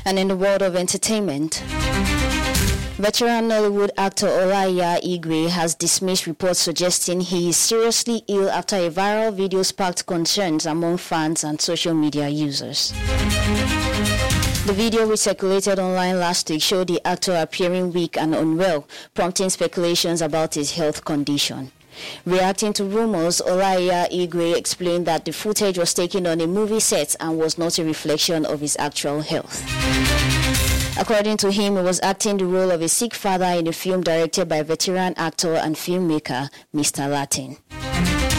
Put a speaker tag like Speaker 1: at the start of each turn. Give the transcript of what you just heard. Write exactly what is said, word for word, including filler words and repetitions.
Speaker 1: And in the world of entertainment, veteran Nollywood actor Olaiya Igwe has dismissed reports suggesting he is seriously ill after a viral video sparked concerns among fans and social media users. The video, which circulated online last week, showed the actor appearing weak and unwell, prompting speculations about his health condition. Reacting to rumors, Olaiya Igwe explained that the footage was taken on a movie set and was not a reflection of his actual health. According to him, he was acting the role of a sick father in a film directed by veteran actor and filmmaker Mister Latin.